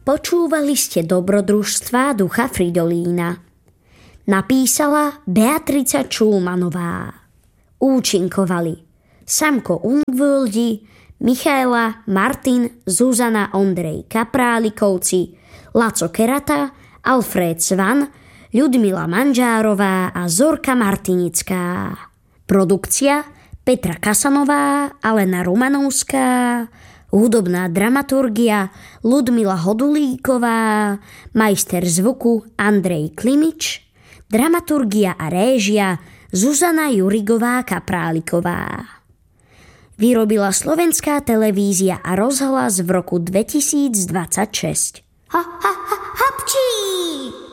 Počúvali ste Dobrodružstvá ducha Fridolína. Napísala Beatrica Čulmanová. Účinkovali Samko Ungvöldi, Michaela, Martin, Zuzana, Ondrej Kaprálikovci, Laco Kerata, Alfred Svan, Ľudmila Manžárová a Zorka Martinická. Produkcia Petra Kasanová, Alena Romanovská, hudobná dramaturgia Ľudmila Hodulíková, majster zvuku Andrej Klimič, dramaturgia a réžia Zuzana Jurigová Kapráliková. Vyrobila Slovenská televízia a rozhlas v roku 2026. Hapčí!